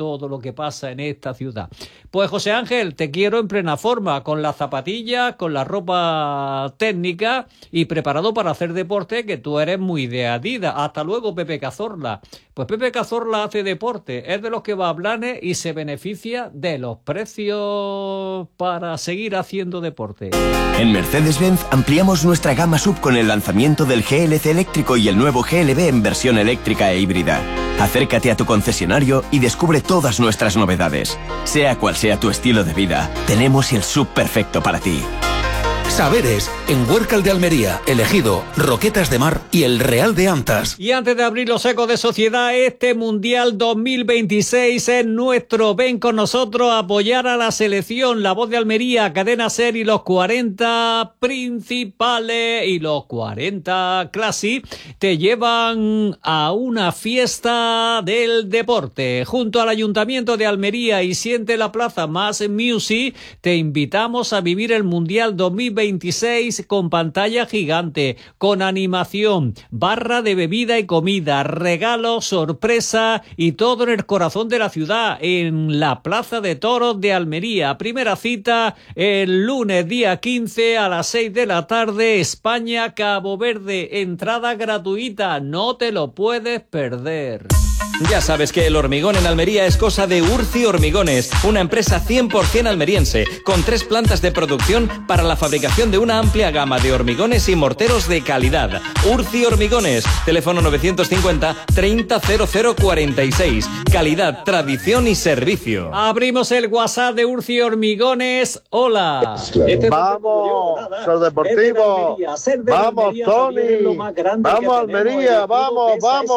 todo lo que pasa en esta ciudad. Pues José Ángel, te quiero en plena forma, con las zapatillas, con la ropa técnica y preparado para hacer deporte, que tú eres muy de Adidas. Hasta luego, Pepe Cazorla. Pues Pepe Cazorla hace deporte, es de los que va a Blanes y se beneficia de los precios para seguir haciendo deporte. En Mercedes-Benz ampliamos nuestra gama SUV con el lanzamiento del GLC eléctrico y el nuevo GLB en versión eléctrica e híbrida. Acércate a tu concesionario y descubre todas nuestras novedades. Sea cual sea tu estilo de vida, tenemos el SUV perfecto para ti. Saberes, en Huércal de Almería, El Ejido, Roquetas de Mar y El Real de Antas. Y antes de abrir los ecos de sociedad, este Mundial 2026 es nuestro. Ven con nosotros a apoyar a la selección. La Voz de Almería, Cadena Ser y los 40 principales y los 40 Classic te llevan a una fiesta del deporte. Junto al Ayuntamiento de Almería y Siente la Plaza Más Music, te invitamos a vivir el Mundial 2026 con pantalla gigante, con animación, barra de bebida y comida, regalos, sorpresa y todo en el corazón de la ciudad, en la Plaza de Toros de Almería. Primera cita el lunes día 15 a las 6 de la tarde, España, Cabo Verde. Entrada gratuita, no te lo puedes perder. Ya sabes que el hormigón en Almería es cosa de Urci Hormigones, una empresa 100% almeriense, con 3 plantas de producción para la fabricación de una amplia gama de hormigones y morteros de calidad. Urci Hormigones, teléfono 950 300046. Calidad, tradición y servicio. Abrimos el WhatsApp de Urci Hormigones. Hola. Vamos, Ser Deportivo. Vamos, Tony. Vamos, Almería. Vamos.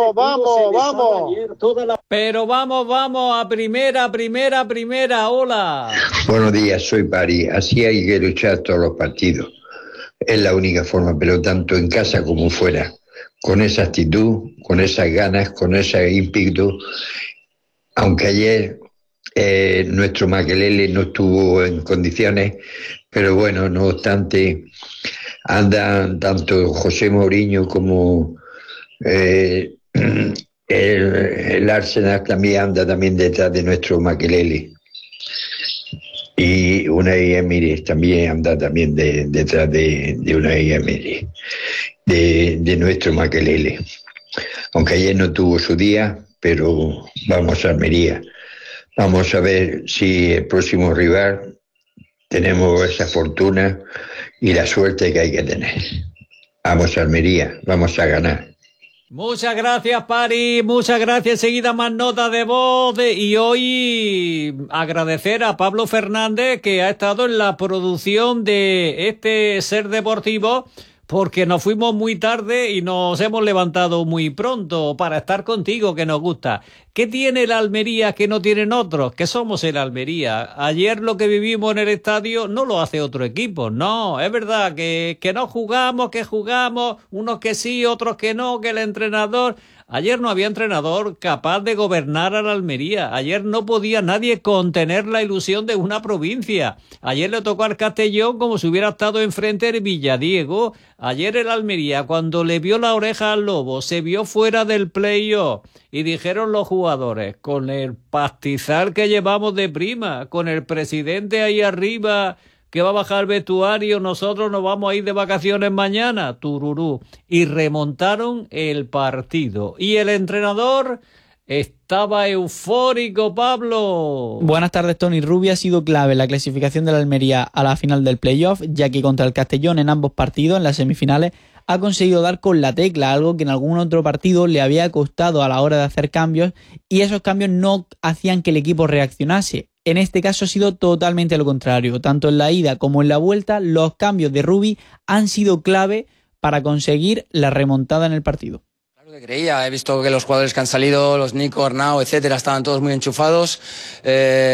Pero vamos a primera. Hola. Buenos días, soy Pari. Así hay que luchar todos los partidos. Es la única forma, pero tanto en casa como fuera. Con esa actitud, con esas ganas, con ese ímpetu. Aunque ayer nuestro Makelele no estuvo en condiciones, pero bueno, no obstante, andan tanto José Mourinho como el Arsenal también anda detrás de nuestro Makelele. Y Unai Emery también anda detrás de Unai Emery, de nuestro Makelele. Aunque ayer no tuvo su día, pero vamos a Almería. Vamos a ver si el próximo rival tenemos esa fortuna y la suerte que hay que tener. Vamos a Almería, vamos a ganar. Muchas gracias, Pari, muchas gracias. Enseguida más notas de voz y hoy agradecer a Pablo Fernández, que ha estado en la producción de este Ser Deportivo, porque nos fuimos muy tarde y nos hemos levantado muy pronto para estar contigo, que nos gusta. ¿Qué tiene el Almería que no tienen otros? Que somos el Almería. Ayer lo que vivimos en el estadio no lo hace otro equipo. No, es verdad que no jugamos, unos que sí, otros que no, que el entrenador... Ayer no había entrenador capaz de gobernar a la Almería. Ayer no podía nadie contener la ilusión de una provincia. Ayer le tocó al Castellón como si hubiera estado enfrente del Villadiego. Ayer el Almería, cuando le vio la oreja al Lobo, se vio fuera del playoff. Y dijeron los jugadores, con el pastizal que llevamos de prima, con el presidente ahí arriba... que va a bajar el vestuario, nosotros nos vamos a ir de vacaciones mañana, tururú. Y remontaron el partido. Y el entrenador estaba eufórico, Pablo. Buenas tardes, Tony. Rubio ha sido clave en la clasificación de la Almería a la final del playoff, ya que contra el Castellón en ambos partidos, en las semifinales, ha conseguido dar con la tecla, algo que en algún otro partido le había costado a la hora de hacer cambios, y esos cambios no hacían que el equipo reaccionase. En este caso ha sido totalmente lo contrario. Tanto en la ida como en la vuelta, los cambios de Rubi han sido clave para conseguir la remontada en el partido. Claro que creía, he visto que los jugadores que han salido, los Nico, Arnau, etcétera, estaban todos muy enchufados y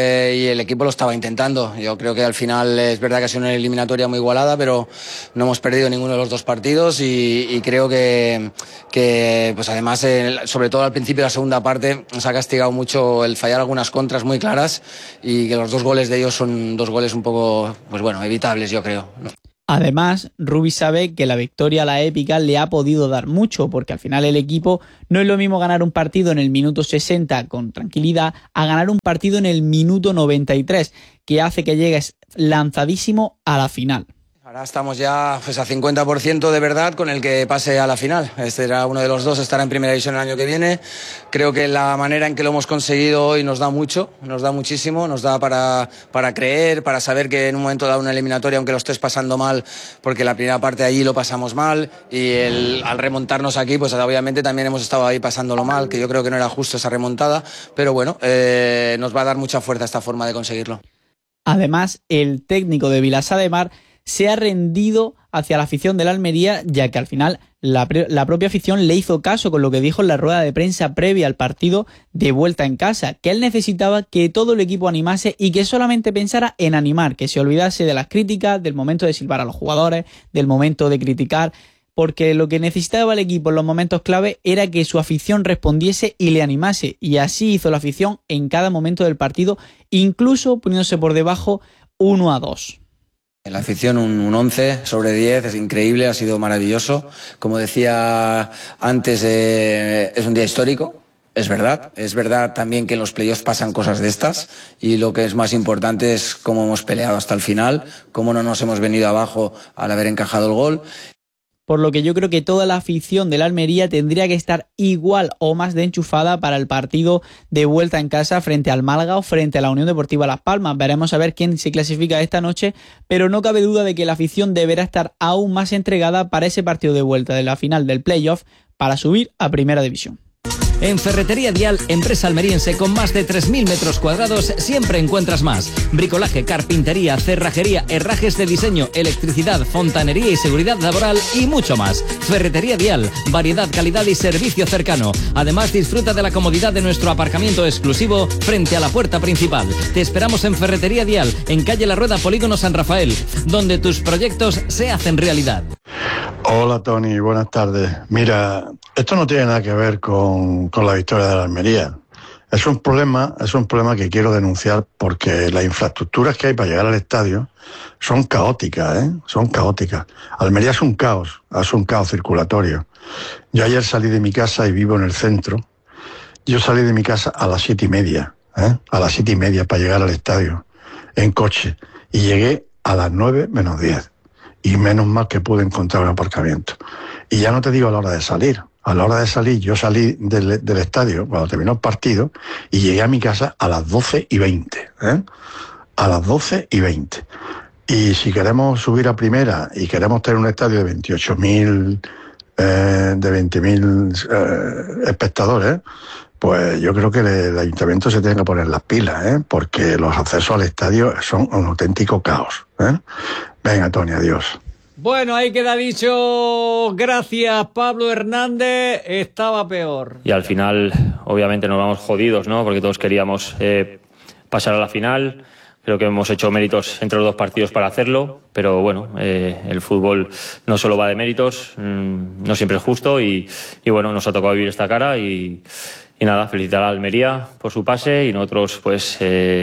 el equipo lo estaba intentando. Yo creo que al final es verdad que ha sido una eliminatoria muy igualada, pero no hemos perdido ninguno de los dos partidos y creo que pues además, sobre todo al principio de la segunda parte, nos ha castigado mucho el fallar algunas contras muy claras y que los dos goles de ellos son dos goles un poco, pues bueno, evitables, yo creo, ¿no? Además, Rubi sabe que la victoria a la épica le ha podido dar mucho, porque al final el equipo no es lo mismo ganar un partido en el minuto 60 con tranquilidad a ganar un partido en el minuto 93, que hace que llegues lanzadísimo a la final. Ahora estamos ya pues a 50% de verdad con el que pase a la final. Este era uno de los dos, estará en primera división el año que viene. Creo que la manera en que lo hemos conseguido hoy nos da mucho, nos da muchísimo, nos da para creer, para saber que en un momento dado una eliminatoria, aunque lo estés pasando mal, porque la primera parte de allí lo pasamos mal, y al remontarnos aquí, pues obviamente también hemos estado ahí pasándolo mal, que yo creo que no era justo esa remontada, pero bueno, nos va a dar mucha fuerza esta forma de conseguirlo. Además, el técnico de Vilassar de Mar se ha rendido hacia la afición de la Almería, ya que al final la propia afición le hizo caso con lo que dijo en la rueda de prensa previa al partido de vuelta en casa, que él necesitaba que todo el equipo animase y que solamente pensara en animar, que se olvidase de las críticas, del momento de silbar a los jugadores, del momento de criticar, porque lo que necesitaba el equipo en los momentos clave era que su afición respondiese y le animase, y así hizo la afición en cada momento del partido, incluso poniéndose por debajo 1-2. La afición un 11 sobre 10, es increíble, ha sido maravilloso. Como decía antes, es un día histórico, es verdad también que en los playoffs pasan cosas de estas, y lo que es más importante es cómo hemos peleado hasta el final, cómo no nos hemos venido abajo al haber encajado el gol. Por lo que yo creo que toda la afición de la Almería tendría que estar igual o más de enchufada para el partido de vuelta en casa frente al Málaga o frente a la Unión Deportiva Las Palmas. Veremos a ver quién se clasifica esta noche, pero no cabe duda de que la afición deberá estar aún más entregada para ese partido de vuelta de la final del playoff para subir a Primera División. En Ferretería Dial, empresa almeriense con más de 3.000 metros cuadrados, siempre encuentras más. Bricolaje, carpintería, cerrajería, herrajes de diseño, electricidad, fontanería y seguridad laboral y mucho más. Ferretería Dial, variedad, calidad y servicio cercano. Además, disfruta de la comodidad de nuestro aparcamiento exclusivo frente a la puerta principal. Te esperamos en Ferretería Dial, en calle La Rueda, Polígono San Rafael, donde tus proyectos se hacen realidad. Hola Tony, buenas tardes. Mira, esto no tiene nada que ver con la victoria de la Almería. Es un problema que quiero denunciar porque las infraestructuras que hay para llegar al estadio son caóticas, son caóticas. Almería es un caos circulatorio. Yo ayer salí de mi casa y vivo en el centro. Yo salí de mi casa a las 7:30, a las 7:30 para llegar al estadio en coche, y llegué a las 9 menos 10. Y menos mal que pude encontrar un aparcamiento. Y ya no te digo a la hora de salir. A la hora de salir, yo salí del estadio cuando terminó el partido y llegué a mi casa a las 12:20. A las 12:20. Y si queremos subir a primera y queremos tener un estadio de 28.000, de 20.000 espectadores, pues yo creo que el ayuntamiento se tiene que poner las pilas, porque los accesos al estadio son un auténtico caos. Venga, Tony, adiós. Bueno, ahí queda dicho. Gracias, Pablo Hernández. Estaba peor. Y al final, obviamente, nos vamos jodidos, ¿no? Porque todos queríamos pasar a la final. Creo que hemos hecho méritos entre los dos partidos para hacerlo, pero bueno, el fútbol no solo va de méritos, no siempre es justo, y bueno, nos ha tocado vivir esta cara y nada, felicitar a Almería por su pase, y nosotros pues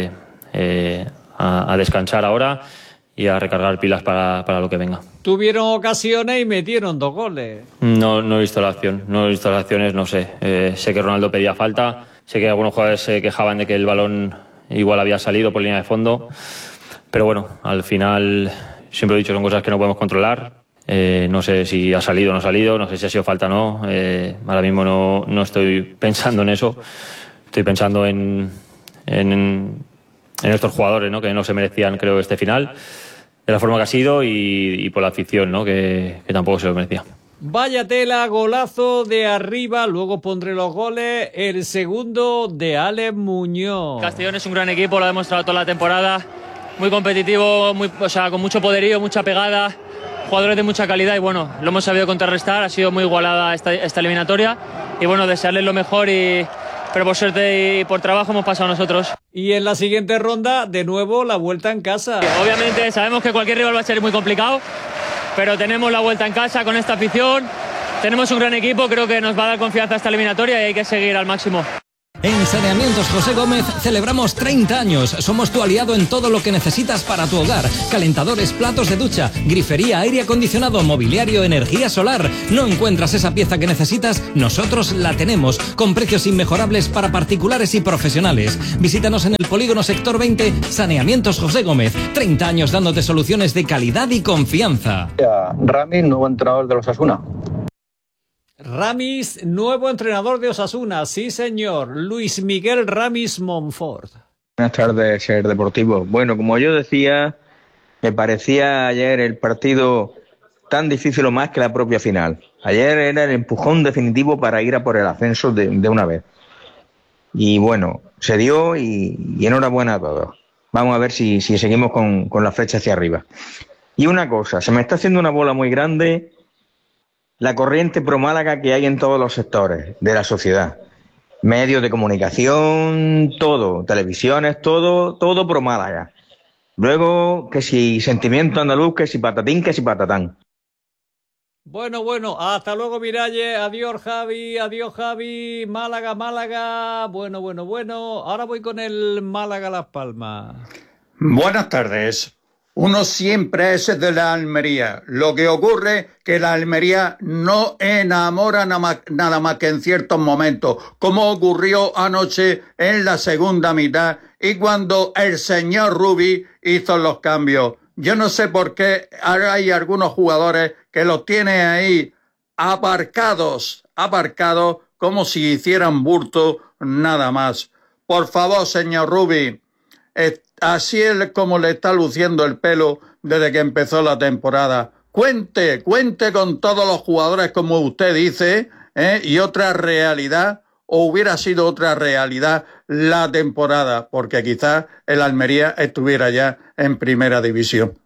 a descansar ahora y a recargar pilas para lo que venga. Tuvieron ocasiones y metieron 2 goles. No he visto la acción, no sé. Sé que Ronaldo pedía falta, sé que algunos jugadores se quejaban de que el balón igual había salido por línea de fondo, pero bueno, al final siempre he dicho, son cosas que no podemos controlar. No sé si ha salido o no ha salido, no sé si ha sido falta o no. Ahora mismo no estoy pensando en eso. Estoy pensando en estos jugadores, ¿no? Que no se merecían, creo, este final, de la forma que ha sido, y por la afición, ¿no? Que tampoco se lo merecía. Vaya tela, golazo de arriba, luego pondré los goles. El segundo de Alex Muñoz. Castellón es un gran equipo, lo ha demostrado toda la temporada. Muy competitivo, con mucho poderío, mucha pegada, jugadores de mucha calidad, y bueno, lo hemos sabido contrarrestar. Ha sido muy igualada esta eliminatoria, y bueno, desearles lo mejor, pero por suerte y por trabajo hemos pasado nosotros. Y en la siguiente ronda, de nuevo, la vuelta en casa. Obviamente sabemos que cualquier rival va a ser muy complicado, pero tenemos la vuelta en casa con esta afición, tenemos un gran equipo, creo que nos va a dar confianza esta eliminatoria y hay que seguir al máximo. En Saneamientos José Gómez celebramos 30 años. Somos tu aliado en todo lo que necesitas para tu hogar. Calentadores, platos de ducha, grifería, aire acondicionado, mobiliario, energía solar. ¿No encuentras esa pieza que necesitas? Nosotros la tenemos, con precios inmejorables para particulares y profesionales. Visítanos en el Polígono Sector 20, Saneamientos José Gómez. 30 años dándote soluciones de calidad y confianza. Ramis, nuevo entrenador de los Osasuna. Ramis, nuevo entrenador de Osasuna, sí señor, Luis Miguel Ramis Monfort. Buenas tardes, Ser Deportivo. Bueno, como yo decía, me parecía ayer el partido tan difícil o más que la propia final. Ayer era el empujón definitivo para ir a por el ascenso de una vez. Y bueno, se dio y enhorabuena a todos. Vamos a ver si seguimos con la flecha hacia arriba. Y una cosa, se me está haciendo una bola muy grande la corriente pro Málaga que hay en todos los sectores de la sociedad. Medios de comunicación, todo, televisiones, todo pro Málaga. Luego, que si sentimiento andaluz, que si patatín, que si patatán. Bueno, hasta luego Miralle, adiós Javi, Málaga, bueno, ahora voy con el Málaga Las Palmas. Buenas tardes. Uno siempre es de la Almería. Lo que ocurre que la Almería no enamora nada más que en ciertos momentos, como ocurrió anoche en la segunda mitad y cuando el señor Rubi hizo los cambios. Yo no sé por qué hay algunos jugadores que los tiene ahí aparcados como si hicieran bulto nada más. Por favor, señor Rubi, así es como le está luciendo el pelo desde que empezó la temporada. Cuente con todos los jugadores como usted dice, y otra realidad, o hubiera sido otra realidad la temporada, porque quizás el Almería estuviera ya en primera división.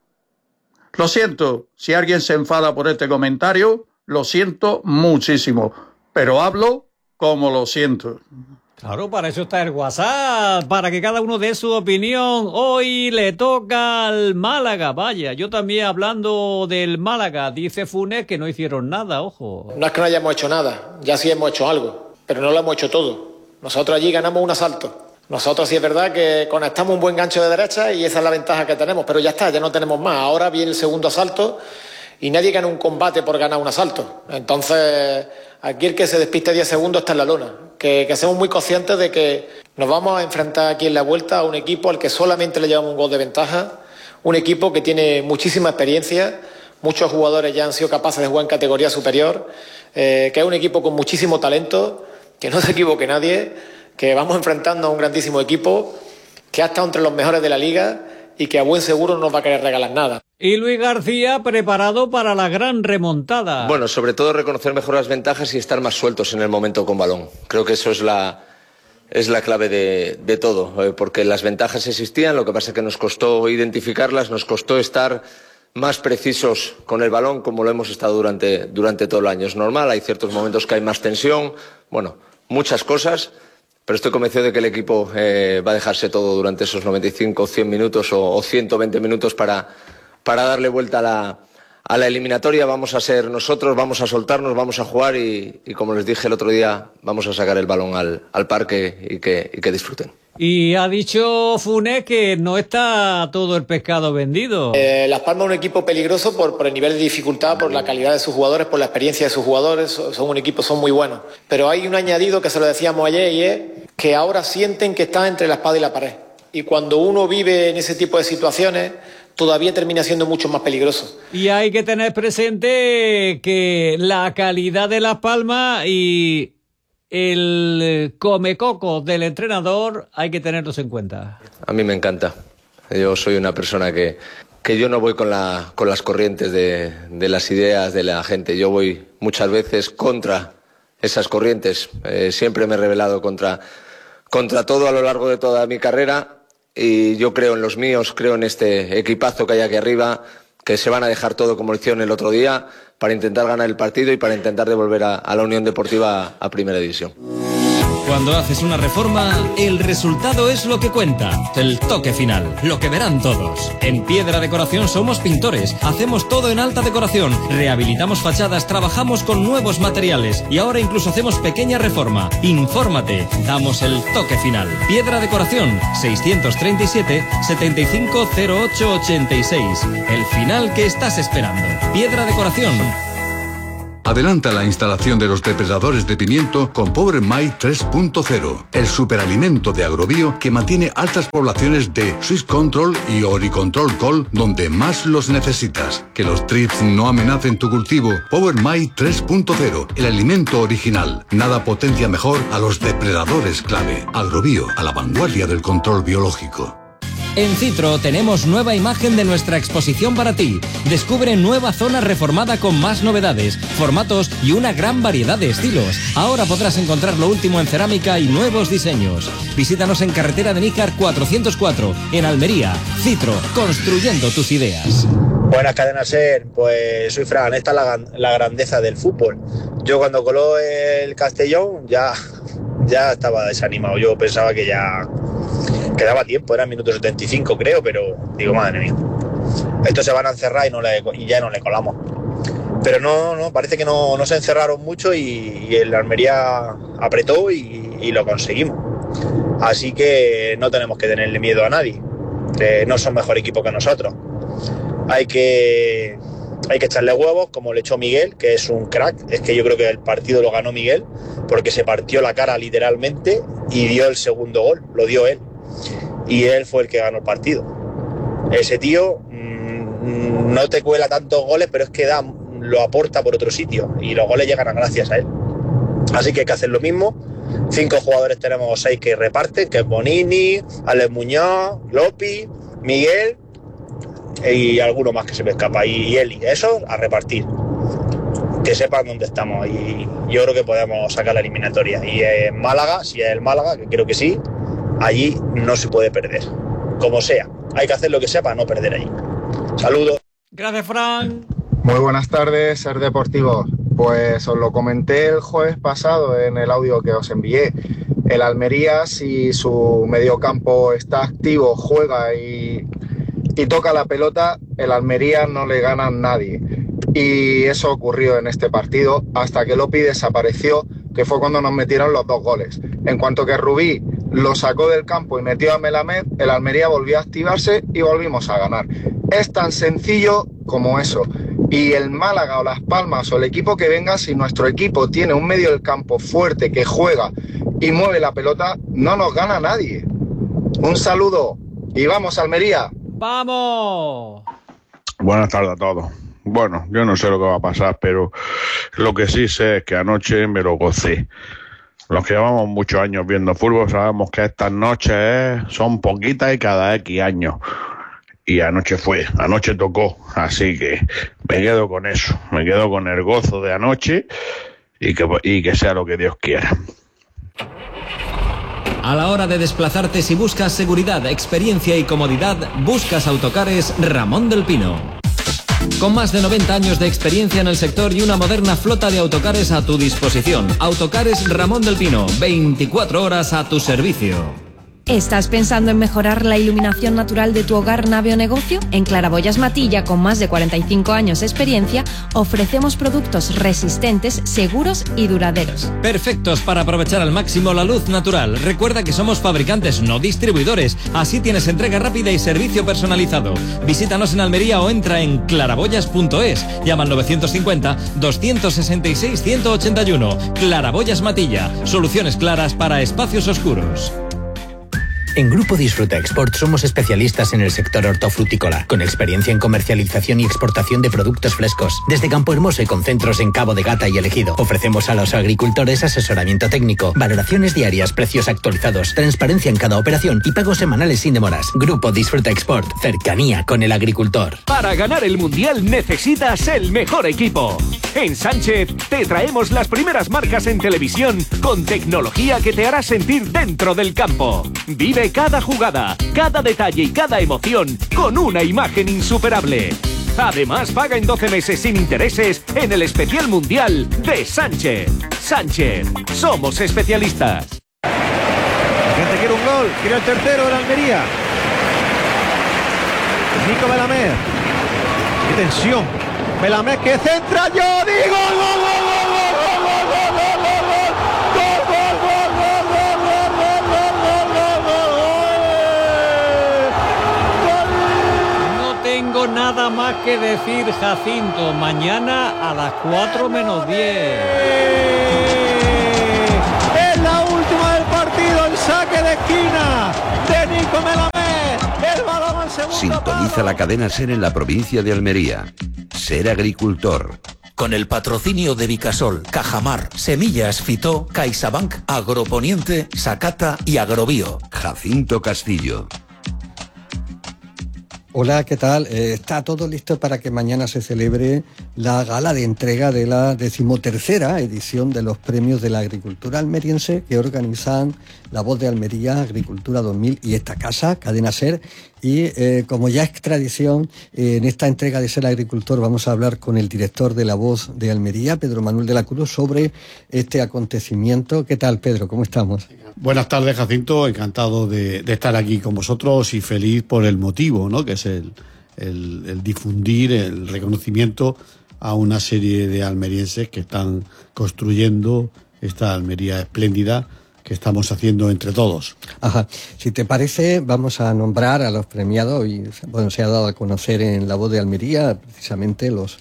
Lo siento, si alguien se enfada por este comentario, lo siento muchísimo, pero hablo como lo siento. Claro, para eso está el WhatsApp, para que cada uno dé su opinión. Hoy le toca al Málaga. Vaya, yo también hablando del Málaga. Dice Funes que no hicieron nada, ojo. No es que no hayamos hecho nada, ya sí hemos hecho algo, pero no lo hemos hecho todo. Nosotros allí ganamos un asalto. Nosotros sí es verdad que conectamos un buen gancho de derecha y esa es la ventaja que tenemos, pero ya está, ya no tenemos más. Ahora viene el segundo asalto y nadie gana un combate por ganar un asalto. Entonces, aquí el que se despiste 10 segundos está en la lona. Que seamos muy conscientes de que nos vamos a enfrentar aquí en la vuelta a un equipo al que solamente le llevamos un gol de ventaja, un equipo que tiene muchísima experiencia, muchos jugadores ya han sido capaces de jugar en categoría superior, que es un equipo con muchísimo talento, que no se equivoque nadie, que vamos enfrentando a un grandísimo equipo, que ha estado entre los mejores de la liga y que a buen seguro no nos va a querer regalar nada. Y Luis García preparado para la gran remontada. Bueno, sobre todo reconocer mejor las ventajas y estar más sueltos en el momento con balón. Creo que eso es la clave de todo, porque las ventajas existían, lo que pasa es que nos costó identificarlas, nos costó estar más precisos con el balón como lo hemos estado durante todo el año. Es normal, hay ciertos momentos que hay más tensión, bueno, muchas cosas, pero estoy convencido de que el equipo va a dejarse todo durante esos 95, 100 minutos o 120 minutos para darle vuelta a la eliminatoria. Vamos a ser nosotros, vamos a soltarnos, vamos a jugar y como les dije el otro día, vamos a sacar el balón al parque y que disfruten. Y ha dicho Funes que no está todo el pescado vendido. Las Palmas es un equipo peligroso por el nivel de dificultad, por la calidad de sus jugadores, por la experiencia de sus jugadores. Son un equipo, son muy buenos. Pero hay un añadido que se lo decíamos ayer y es que ahora sienten que están entre la espada y la pared. Y cuando uno vive en ese tipo de situaciones, todavía termina siendo mucho más peligroso. Y hay que tener presente que la calidad de Las Palmas y el comecoco del entrenador hay que tenerlos en cuenta. A mí me encanta. Yo soy una persona que yo no voy con las corrientes de las ideas de la gente. Yo voy muchas veces contra esas corrientes. Siempre me he rebelado contra todo a lo largo de toda mi carrera. Y yo creo en los míos, creo en este equipazo que hay aquí arriba, que se van a dejar todo como lo hicieron el otro día para intentar ganar el partido y para intentar devolver a la Unión Deportiva a Primera División. Cuando haces una reforma, el resultado es lo que cuenta. El toque final, lo que verán todos. En Piedra Decoración somos pintores, hacemos todo en alta decoración, rehabilitamos fachadas, trabajamos con nuevos materiales y ahora incluso hacemos pequeña reforma. Infórmate, damos el toque final. Piedra Decoración, 637 750886. El final que estás esperando. Piedra Decoración. Adelanta la instalación de los depredadores de pimiento con Power My 3.0, el superalimento de Agrobio que mantiene altas poblaciones de Swiss Control y Oricontrol Col donde más los necesitas. Que los thrips no amenacen tu cultivo. Power My 3.0, el alimento original. Nada potencia mejor a los depredadores clave. Agrobio, a la vanguardia del control biológico. En Citro tenemos nueva imagen de nuestra exposición para ti. Descubre nueva zona reformada con más novedades, formatos y una gran variedad de estilos. Ahora podrás encontrar lo último en cerámica y nuevos diseños. Visítanos en Carretera de Níjar 404, en Almería. Citro, construyendo tus ideas. Buenas, Cadena SER, pues soy Fran, esta es la grandeza del fútbol. Yo cuando coló el Castellón ya estaba desanimado, yo pensaba que ya quedaba tiempo, era minuto 75 creo, pero digo, madre mía, estos se van a encerrar y ya no le colamos. Pero no, parece que no se encerraron mucho y el Almería apretó y lo conseguimos. Así que no tenemos que tenerle miedo a nadie, no son mejor equipo que nosotros. Hay que echarle huevos, como le echó Miguel, que es un crack. Es que yo creo que el partido lo ganó Miguel, porque se partió la cara literalmente y dio el segundo gol, lo dio él. Y él fue el que ganó el partido. Ese tío no te cuela tantos goles, pero es que lo aporta por otro sitio y los goles llegan gracias a él. Así que hay que hacer lo mismo. 5 jugadores tenemos 6 que reparten, que es Bonini, Alex Muñoz, Lopi, Miguel y alguno más que se me escapa, y Eli. Esos a repartir, que sepan dónde estamos, y yo creo que podemos sacar la eliminatoria. Y en Málaga, si es el Málaga, que creo que sí, allí no se puede perder, como sea, hay que hacer lo que sea para no perder allí. Saludos. Gracias, Fran. Muy buenas tardes, Ser Deportivo. Pues os lo comenté el jueves pasado en el audio que os envié. El Almería, si su mediocampo está activo, juega y toca la pelota, el Almería no le gana a nadie. Y eso ocurrió en este partido hasta que Lopi desapareció, que fue cuando nos metieron los 2 goles. En cuanto que Rubí lo sacó del campo y metió a Melamed, el Almería volvió a activarse y volvimos a ganar. Es tan sencillo como eso. Y el Málaga o Las Palmas o el equipo que venga, si nuestro equipo tiene un medio del campo fuerte que juega y mueve la pelota, no nos gana nadie. Un saludo y vamos, Almería. ¡Vamos! Buenas tardes a todos. Bueno, yo no sé lo que va a pasar, pero lo que sí sé es que anoche me lo gocé. Los que llevamos muchos años viendo fútbol sabemos que estas noches son poquitas y cada X años. Y anoche tocó, así que me quedo con eso, me quedo con el gozo de anoche y que sea lo que Dios quiera. A la hora de desplazarte, si buscas seguridad, experiencia y comodidad, buscas Autocares Ramón del Pino. Con más de 90 años de experiencia en el sector y una moderna flota de autocares a tu disposición. Autocares Ramón del Pino, 24 horas a tu servicio. ¿Estás pensando en mejorar la iluminación natural de tu hogar, nave o negocio? En Claraboyas Matilla, con más de 45 años de experiencia, ofrecemos productos resistentes, seguros y duraderos. Perfectos para aprovechar al máximo la luz natural. Recuerda que somos fabricantes, no distribuidores. Así tienes entrega rápida y servicio personalizado. Visítanos en Almería o entra en claraboyas.es. Llama al 950-266-181. Claraboyas Matilla. Soluciones claras para espacios oscuros. En Grupo Disfruta Export somos especialistas en el sector hortofrutícola, con experiencia en comercialización y exportación de productos frescos. Desde Campo Hermoso y con centros en Cabo de Gata y El Ejido, ofrecemos a los agricultores asesoramiento técnico, valoraciones diarias, precios actualizados, transparencia en cada operación y pagos semanales sin demoras. Grupo Disfruta Export, cercanía con el agricultor. Para ganar el Mundial necesitas el mejor equipo. En Sánchez te traemos las primeras marcas en televisión con tecnología que te hará sentir dentro del campo. Vive cada jugada, cada detalle y cada emoción con una imagen insuperable. Además, paga en 12 meses sin intereses en el especial mundial de Sánchez. Sánchez, somos especialistas. Este quiere un gol, quiere el tercero de la Almería. Nico Melamed. ¡Qué tensión! Melamed que centra, yo digo gol, gol, gol, gol, gol, gol, gol, gol, No tengo nada más que decir, Jacinto. Mañana a las 4 menos 10. Es la última del partido, el saque de esquina de Nico Melamed. El balón al segundo. Sintoniza la cadena SER en la provincia de Almería. Ser agricultor. Con el patrocinio de Vicasol, Cajamar, Semillas Fitó, CaixaBank, Agroponiente, Sacata y Agrobio. Jacinto Castillo. Hola, ¿qué tal? Está todo listo para que mañana se celebre la gala de entrega de la 13ª edición de los premios de la agricultura almeriense que organizan La Voz de Almería, Agricultura 2000 y esta casa, Cadena SER. Y como ya es tradición, en esta entrega de Ser Agricultor vamos a hablar con el director de La Voz de Almería, Pedro Manuel de la Cruz, sobre este acontecimiento. ¿Qué tal, Pedro? ¿Cómo estamos? Buenas tardes, Jacinto. Encantado de estar aquí con vosotros y feliz por el motivo, ¿no? Que es el difundir el reconocimiento a una serie de almerienses que están construyendo esta Almería espléndida que estamos haciendo entre todos. Ajá. Si te parece, vamos a nombrar a los premiados y bueno, se ha dado a conocer en La Voz de Almería precisamente los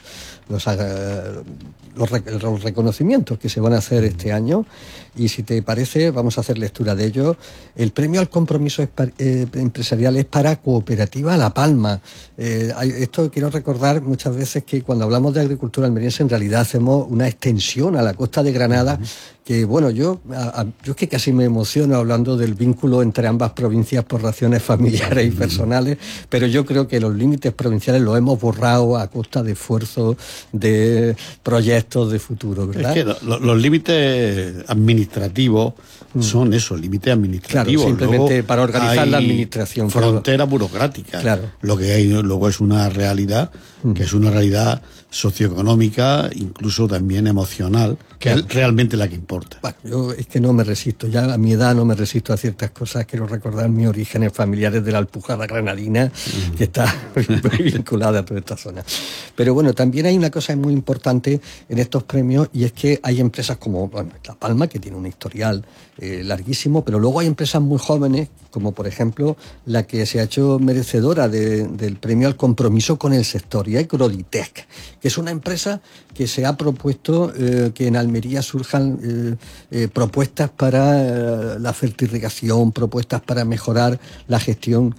reconocimientos que se van a hacer este año, y si te parece vamos a hacer lectura de ello. El premio al compromiso empresarial es para Cooperativa La Palma. Esto quiero recordar muchas veces que cuando hablamos de agricultura almeriense en realidad hacemos una extensión a la costa de Granada, que bueno, yo es que casi me emociono hablando del vínculo entre ambas provincias por razones familiares y personales, pero yo creo que los límites provinciales los hemos borrado a costa de esfuerzos, de proyectos de futuro, ¿verdad? Es que los límites administrativos son eso, límites administrativos. Claro, simplemente luego para organizar la administración. Frontera burocrática. Claro. Lo que hay luego es una realidad, que es una realidad socioeconómica, incluso también emocional, que es realmente la que importa. Bueno, yo es que no me resisto, ya a mi edad no me resisto a ciertas cosas. Quiero recordar mis orígenes familiares de la Alpujarra granadina, que está muy vinculada a toda esta zona. Pero bueno, también hay una cosa muy importante en estos premios, y es que hay empresas como La Palma, que tiene un historial larguísimo, pero luego hay empresas muy jóvenes, como por ejemplo la que se ha hecho merecedora del premio al compromiso con el sector, y hay Croditec, que es una empresa que se ha propuesto que en Almería surjan propuestas para la fertirrigación, propuestas para mejorar la gestión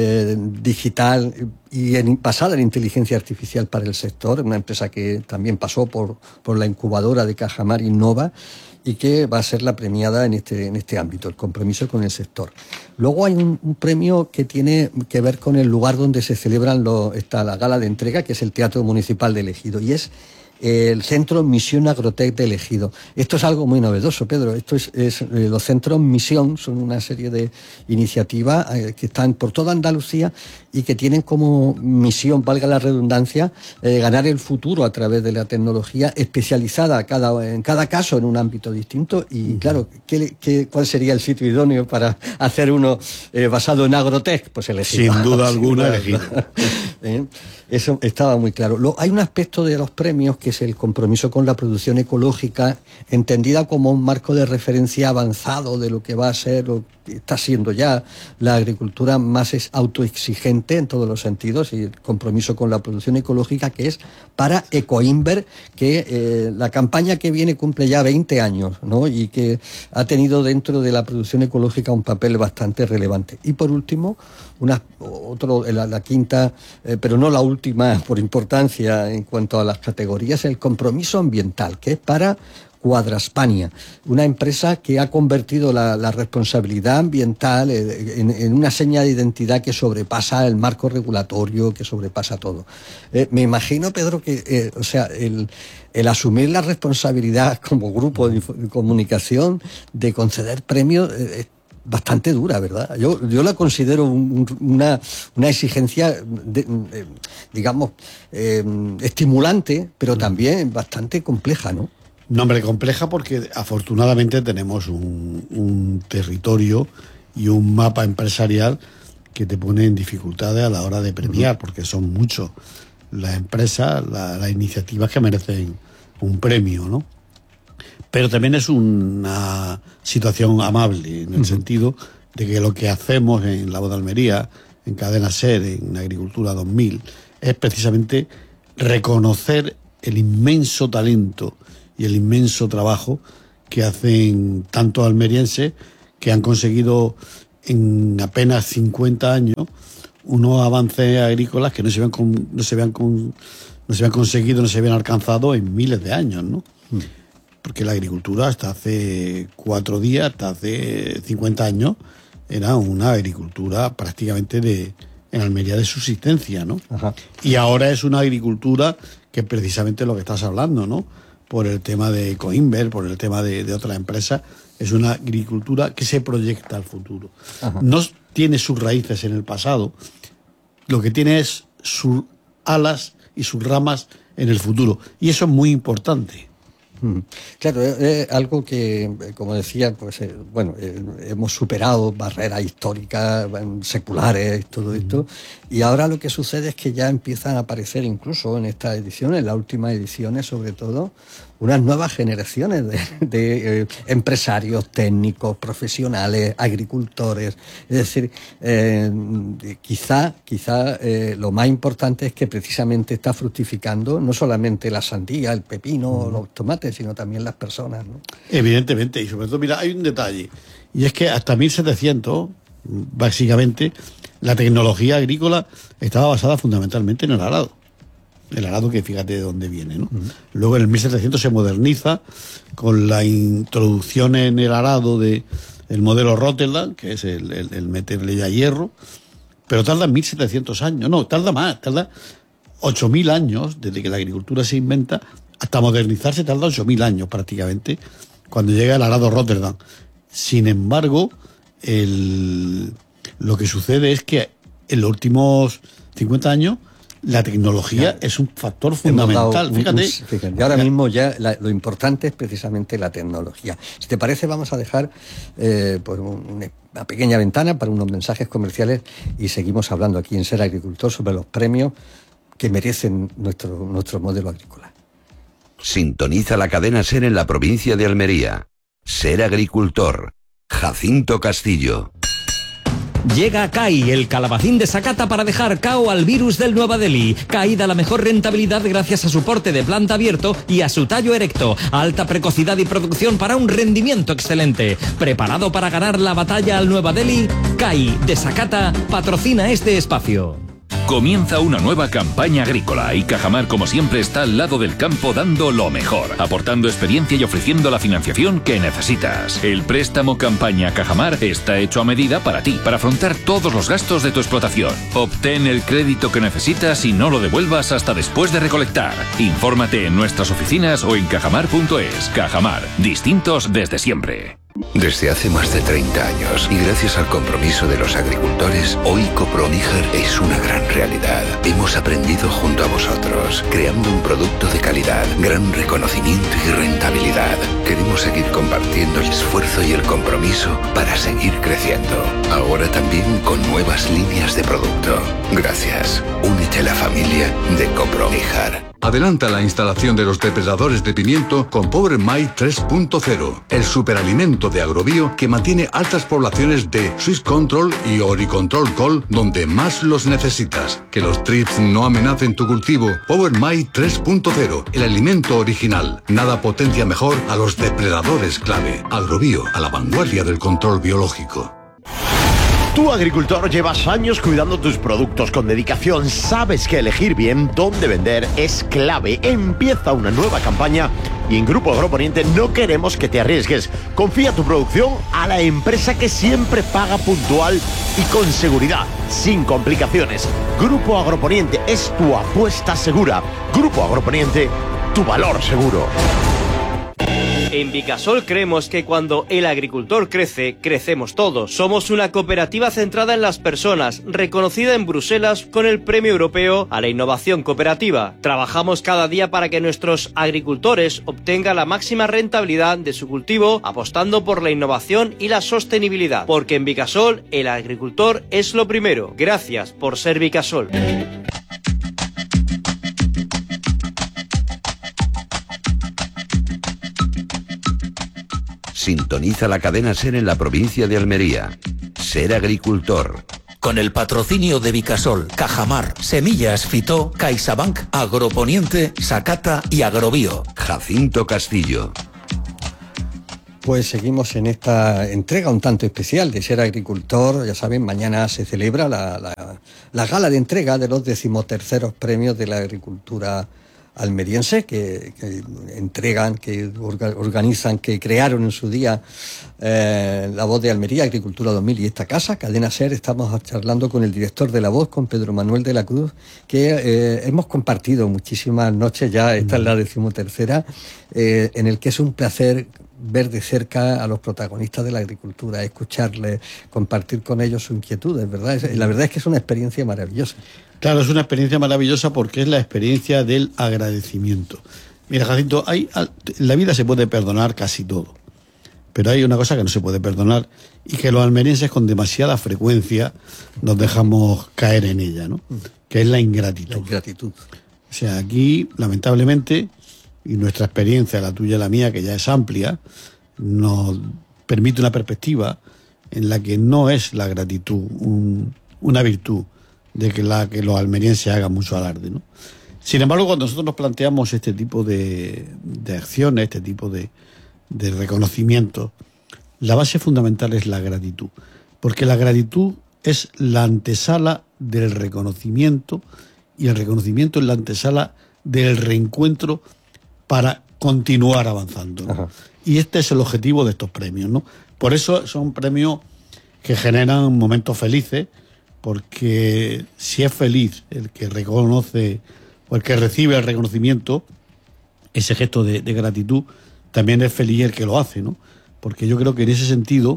digital y basada en inteligencia artificial para el sector, una empresa que también pasó por la incubadora de Cajamar Innova, y que va a ser la premiada en este ámbito, el compromiso con el sector. Luego hay un premio que tiene que ver con el lugar donde se celebran la gala de entrega, que es el Teatro Municipal de Ejido, y es el Centro Misión Agrotec de Ejido. Esto es algo muy novedoso, Pedro. Esto es los centros Misión son una serie de iniciativas que están por toda Andalucía y que tienen como misión, valga la redundancia, ganar el futuro a través de la tecnología especializada en cada caso en un ámbito distinto. Y claro, ¿cuál sería el sitio idóneo para hacer uno basado en Agrotec? Pues el Ejido. Sin duda alguna, el Ejido. Eso estaba muy claro. Hay un aspecto de los premios que es el compromiso con la producción ecológica, entendida como un marco de referencia avanzado de lo que va a ser, o está siendo ya, la agricultura más autoexigente en todos los sentidos, y el compromiso con la producción ecológica, que es para Ecoinver, que la campaña que viene cumple ya 20 años, ¿no? Y que ha tenido dentro de la producción ecológica un papel bastante relevante. Y por último, la quinta, pero no la última por importancia en cuanto a las categorías, el compromiso ambiental, que es para Cuadraspania, una empresa que ha convertido la responsabilidad ambiental en una seña de identidad que sobrepasa el marco regulatorio, que sobrepasa todo. Me imagino, Pedro, que el asumir la responsabilidad como grupo de comunicación de conceder premios es bastante dura, ¿verdad? Yo la considero una exigencia, digamos, estimulante, pero también bastante compleja, ¿no? No, hombre, compleja porque afortunadamente tenemos un territorio y un mapa empresarial que te pone en dificultades a la hora de premiar, porque son muchos las empresas, las iniciativas que merecen un premio, ¿no? Pero también es una situación amable, en el sentido de que lo que hacemos en La Voz de Almería, en Cadena SER, en Agricultura 2000, es precisamente reconocer el inmenso talento y el inmenso trabajo que hacen tantos almerienses que han conseguido en apenas 50 años unos avances agrícolas que no se habían conseguido, no se habían alcanzado en miles de años, ¿no? Porque la agricultura hasta hace 4 días, hasta hace 50 años, era una agricultura prácticamente en Almería de subsistencia, ¿no? Ajá. Y ahora es una agricultura que es precisamente lo que estás hablando, ¿no? Por el tema de Coimber, por el tema de otras empresas, es una agricultura que se proyecta al futuro. Ajá. No tiene sus raíces en el pasado, lo que tiene es sus alas y sus ramas en el futuro. Y eso es muy importante. Claro, es algo que, como decía, pues hemos superado barreras históricas, seculares, todo esto, y ahora lo que sucede es que ya empiezan a aparecer, incluso en estas ediciones, en las últimas ediciones sobre todo, unas nuevas generaciones de empresarios, técnicos, profesionales, agricultores. Es decir, quizá lo más importante es que precisamente está fructificando no solamente la sandía, el pepino, los tomates, sino también las personas, ¿no? Evidentemente, y sobre todo, mira, hay un detalle, y es que hasta 1700, básicamente, la tecnología agrícola estaba basada fundamentalmente en el arado. El arado, que fíjate de dónde viene, ¿no? Luego en el 1700 se moderniza con la introducción en el arado del modelo Rotterdam, que es el meterle ya hierro, pero tarda 1700 años, no, tarda más, tarda 8000 años desde que la agricultura se inventa hasta modernizarse, tarda 8000 años prácticamente cuando llega el arado Rotterdam. Sin embargo, lo que sucede es que en los últimos 50 años la tecnología es un factor fundamental. Fíjate. Y ahora mismo ya lo importante es precisamente la tecnología. Si te parece, vamos a dejar por una pequeña ventana para unos mensajes comerciales y seguimos hablando aquí en Ser Agricultor sobre los premios que merecen nuestro modelo agrícola. Sintoniza la cadena SER en la provincia de Almería. Ser Agricultor. Jacinto Castillo. Llega CAI, el calabacín de Sakata para dejar cao al virus del Nueva Delhi. CAI da la mejor rentabilidad gracias a su porte de planta abierto y a su tallo erecto. Alta precocidad y producción para un rendimiento excelente. ¿Preparado para ganar la batalla al Nueva Delhi? CAI de Sakata patrocina este espacio. Comienza una nueva campaña agrícola y Cajamar, como siempre, está al lado del campo dando lo mejor, aportando experiencia y ofreciendo la financiación que necesitas. El préstamo campaña Cajamar está hecho a medida para ti, para afrontar todos los gastos de tu explotación. Obtén el crédito que necesitas y no lo devuelvas hasta después de recolectar. Infórmate en nuestras oficinas o en cajamar.es. Cajamar, distintos desde siempre. Desde hace más de 30 años y gracias al compromiso de los agricultores, hoy Coproníger es una gran realidad. Hemos aprendido junto a vosotros, creando un producto de calidad, gran reconocimiento y rentabilidad. Queremos seguir compartiendo el esfuerzo y el compromiso para seguir creciendo. Ahora también con nuevas líneas de producto. Gracias. Únete a la familia de Coproníger. Adelanta la instalación de los depredadores de pimiento con Power My 3.0, el superalimento de Agrobio que mantiene altas poblaciones de Swiss Control y Oricontrol Col donde más los necesitas. Que los trips no amenacen tu cultivo. Power My 3.0, el alimento original. Nada potencia mejor a los depredadores clave. Agrobio, a la vanguardia del control biológico. Tú, agricultor, llevas años cuidando tus productos con dedicación. Sabes que elegir bien dónde vender es clave. Empieza una nueva campaña y en Grupo Agroponiente no queremos que te arriesgues. Confía tu producción a la empresa que siempre paga puntual y con seguridad, sin complicaciones. Grupo Agroponiente es tu apuesta segura. Grupo Agroponiente, tu valor seguro. En Vicasol creemos que cuando el agricultor crece, crecemos todos. Somos una cooperativa centrada en las personas, reconocida en Bruselas con el Premio Europeo a la Innovación Cooperativa. Trabajamos cada día para que nuestros agricultores obtengan la máxima rentabilidad de su cultivo, apostando por la innovación y la sostenibilidad. Porque en Vicasol, el agricultor es lo primero. Gracias por ser Vicasol. Sintoniza la cadena SER en la provincia de Almería. Ser agricultor. Con el patrocinio de Vicasol, Cajamar, Semillas Fitó, CaixaBank, Agroponiente, Sakata y Agrobio. Jacinto Castillo. Pues seguimos en esta entrega un tanto especial de Ser Agricultor. Ya saben, mañana se celebra la gala de entrega de los 13º premios de la agricultura almeriense que entregan, que organizan, que crearon en su día La Voz de Almería, Agricultura 2000 y esta casa, Cadena SER. Estamos charlando con el director de La Voz, con Pedro Manuel de la Cruz, que hemos compartido muchísimas noches ya, esta es la 13ª, en el que es un placer ver de cerca a los protagonistas de la agricultura, escucharles, compartir con ellos sus inquietudes, ¿verdad? La verdad es que es una experiencia maravillosa. Claro, es una experiencia maravillosa porque es la experiencia del agradecimiento. Mira, Jacinto, en la vida se puede perdonar casi todo, pero hay una cosa que no se puede perdonar y que los almerienses con demasiada frecuencia nos dejamos caer en ella, ¿no? Que es la ingratitud. La ingratitud. O sea, aquí, lamentablemente, y nuestra experiencia, la tuya y la mía, que ya es amplia, nos permite una perspectiva en la que no es la gratitud una virtud de que los almerienses hagan mucho alarde, ¿no? Sin embargo, cuando nosotros nos planteamos este tipo de acciones, este tipo de reconocimiento, la base fundamental es la gratitud, porque la gratitud es la antesala del reconocimiento y el reconocimiento es la antesala del reencuentro para continuar avanzando, ¿no? Y este es el objetivo de estos premios, ¿no? Por eso son premios que generan momentos felices, porque si es feliz el que reconoce o el que recibe el reconocimiento, ese gesto de gratitud, también es feliz el que lo hace, ¿no? Porque yo creo que en ese sentido,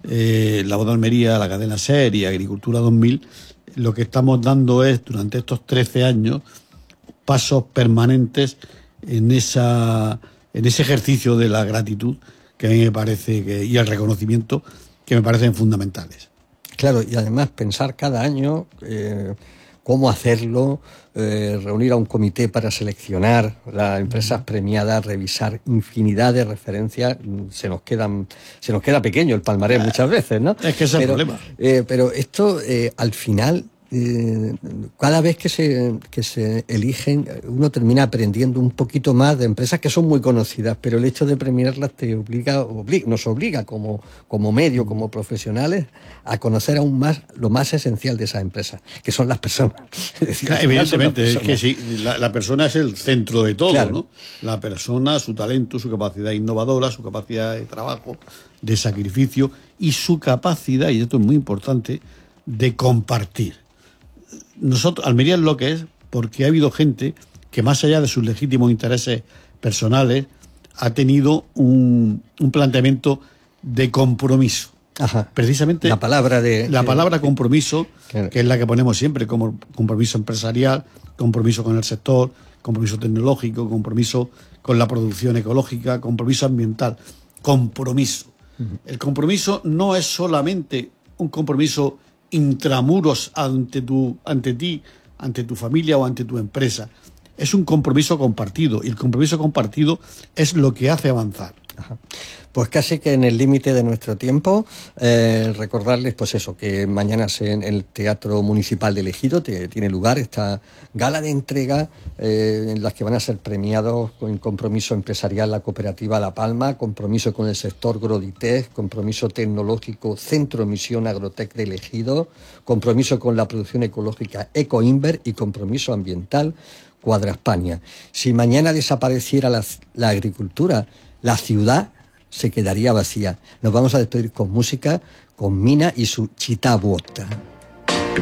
La Voz de Almería, la cadena SER y Agricultura 2000, lo que estamos dando es, durante estos 13 años, pasos permanentes en ese ejercicio de la gratitud que a mí me parece y el reconocimiento que me parecen fundamentales. Claro, y además pensar cada año cómo hacerlo, reunir a un comité para seleccionar las empresas premiadas, revisar infinidad de referencias, se nos queda pequeño el palmarés muchas veces, ¿no? Es que ese es el problema. Pero esto al final, cada vez que se eligen, uno termina aprendiendo un poquito más de empresas que son muy conocidas, pero el hecho de premiarlas nos obliga como medio, como profesionales, a conocer aún más lo más esencial de esas empresas, que son las personas. Es decir, evidentemente, es que sí, la persona es el centro de todo, claro, ¿no? La persona, su talento, su capacidad innovadora, su capacidad de trabajo, de sacrificio y su capacidad, y esto es muy importante, de compartir. Nosotros, Almería es lo que es porque ha habido gente que, más allá de sus legítimos intereses personales, ha tenido un planteamiento de compromiso. Ajá. Precisamente la palabra compromiso, claro, que es la que ponemos siempre, como compromiso empresarial, compromiso con el sector, compromiso tecnológico, compromiso con la producción ecológica, compromiso ambiental, compromiso. Uh-huh. El compromiso no es solamente un compromiso intramuros ante ti, ante tu familia o ante tu empresa. Es un compromiso compartido, y el compromiso compartido es lo que hace avanzar. Ajá. Pues casi que en el límite de nuestro tiempo, recordarles pues eso, que mañana en el Teatro Municipal de Ejido tiene lugar esta gala de entrega en las que van a ser premiados con compromiso empresarial la cooperativa La Palma, compromiso con el sector Groditec, compromiso tecnológico Centro Misión Agrotec de Ejido, compromiso con la producción ecológica Ecoinver y compromiso ambiental Cuadra España. Si mañana desapareciera la agricultura, la ciudad se quedaría vacía. Nos vamos a despedir con música, con Mina y su Chita Vuota.